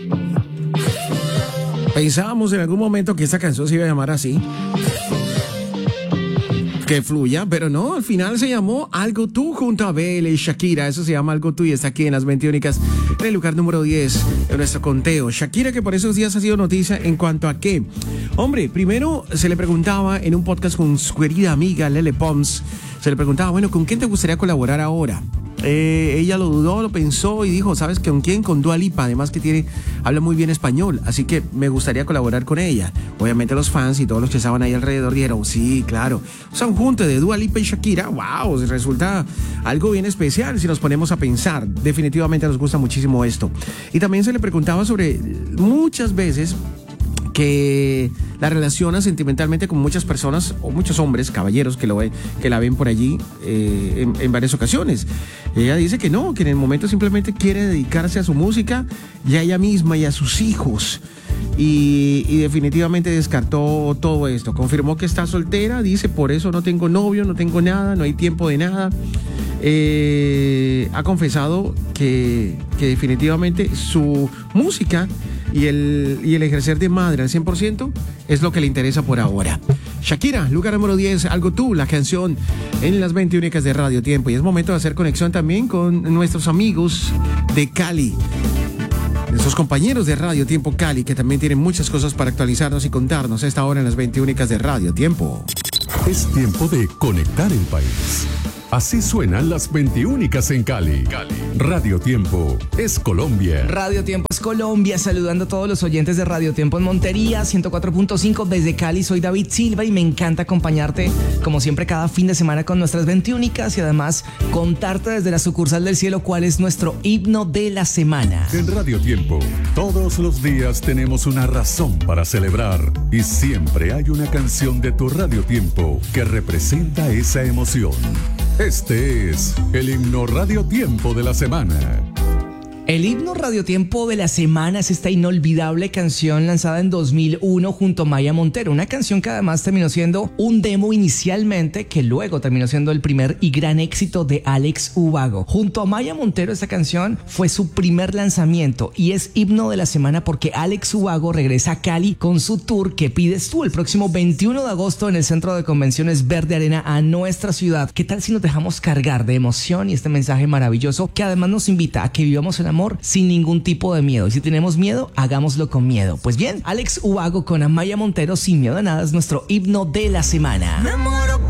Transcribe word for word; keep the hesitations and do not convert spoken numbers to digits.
Pensábamos en algún momento que esta canción se iba a llamar así, que fluya, pero no, al final se llamó Algo Tú junto a Belle y Shakira. Eso se llama Algo Tú y está aquí en las veintiúnicas, en el lugar número diez de nuestro conteo. Shakira, que por esos días ha sido noticia en cuanto a qué. Hombre, primero se le preguntaba en un podcast con su querida amiga Lele Pons, se le preguntaba, bueno, ¿con quién te gustaría colaborar ahora? Eh, ella lo dudó, lo pensó y dijo, ¿sabes con quién? Con Dua Lipa, además que tiene, habla muy bien español, así que me gustaría colaborar con ella. Obviamente los fans y todos los que estaban ahí alrededor dijeron, sí, claro. O sea, un junte de Dua Lipa y Shakira, wow, resulta algo bien especial si nos ponemos a pensar. Definitivamente nos gusta muchísimo esto. Y también se le preguntaba sobre muchas veces que la relaciona sentimentalmente con muchas personas o muchos hombres, caballeros que, lo ve, que la ven por allí eh, en, en varias ocasiones. Ella dice que no, que en el momento simplemente quiere dedicarse a su música y a ella misma y a sus hijos. Y, y definitivamente descartó todo esto. Confirmó que está soltera, dice, por eso no tengo novio, no tengo nada, no hay tiempo de nada. Eh, ha confesado que, que definitivamente su música y el, y el ejercer de madre al cien por ciento es lo que le interesa por ahora. Shakira, lugar número diez, Algo Tú, la canción en las veintiúnicas de Radio Tiempo. Y es momento de hacer conexión también con nuestros amigos de Cali, nuestros compañeros de Radio Tiempo Cali, que también tienen muchas cosas para actualizarnos y contarnos a esta hora en las veintiúnicas de Radio Tiempo. Es tiempo de conectar el país. Así suenan las veintiúnicas en Cali. Cali. Radio Tiempo es Colombia. Radio Tiempo es Colombia, saludando a todos los oyentes de Radio Tiempo en Montería, ciento cuatro punto cinco desde Cali. Soy David Silva y me encanta acompañarte, como siempre, cada fin de semana con nuestras veintiúnicas y además contarte desde la sucursal del cielo cuál es nuestro himno de la semana. En Radio Tiempo, todos los días tenemos una razón para celebrar y siempre hay una canción de tu Radio Tiempo que representa esa emoción. Este es el himno Radio Tiempo de la semana. El himno Radio Tiempo de la semana es esta inolvidable canción lanzada en dos mil uno junto a Maya Montero, una canción que además terminó siendo un demo inicialmente, que luego terminó siendo el primer y gran éxito de Alex Ubago. Junto a Maya Montero, esta canción fue su primer lanzamiento y es himno de la semana porque Alex Ubago regresa a Cali con su tour Que Pides Tú el próximo veintiuno de agosto en el Centro de Convenciones Verde Arena a nuestra ciudad. ¿Qué tal si nos dejamos cargar de emoción y este mensaje maravilloso que además nos invita a que vivamos el amor sin ningún tipo de miedo? Y si tenemos miedo, hagámoslo con miedo. Pues bien, Alex Ubago con Amaya Montero, Sin Miedo a Nada, es nuestro himno de la semana. Me muero